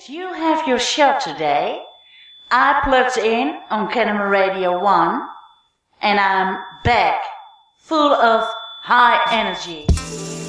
Did you have your show today? I plugged in on Kennemer Radio 1 and I'm back, full of high energy.